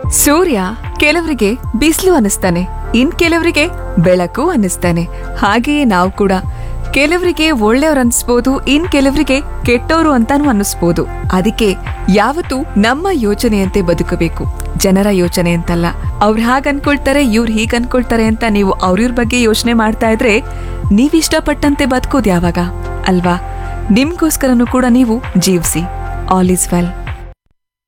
ಸೂರ್ಯ ಕೆಲವರಿಗೆ ಬಿಸಿಲು ಅನ್ನಿಸ್ತಾನೆ, ಇನ್ ಕೆಲವರಿಗೆ ಬೆಳಕು ಅನ್ನಿಸ್ತಾನೆ. ಹಾಗೆಯೇ ನಾವು ಕೂಡ ಕೆಲವರಿಗೆ ಒಳ್ಳೆಯವ್ರು ಅನ್ಸ್ಬೋದು, ಇನ್ ಕೆಲವರಿಗೆ ಕೆಟ್ಟವರು ಅಂತಾನು ಅನ್ನಿಸ್ಬೋದು. ಅದಕ್ಕೆ ಯಾವತ್ತೂ ನಮ್ಮ ಯೋಚನೆಯಂತೆ ಬದುಕಬೇಕು, ಜನರ ಯೋಚನೆ ಅಂತಲ್ಲ. ಅವ್ರು ಹಾಗ ಅನ್ಕೊಳ್ತಾರೆ, ಇವ್ರು ಹೀಗ್ ಅನ್ಕೊಳ್ತಾರೆ ಅಂತ ನೀವು ಅವ್ರಿವ್ರ ಬಗ್ಗೆ ಯೋಚನೆ ಮಾಡ್ತಾ ಇದ್ರೆ ನೀವಿಷ್ಟಪಟ್ಟಂತೆ ಬದುಕೋದು ಯಾವಾಗ ಅಲ್ವಾ? ನಿಮ್ಗೋಸ್ಕರನೂ ಕೂಡ ನೀವು ಜೀವಿಸಿ. All is well.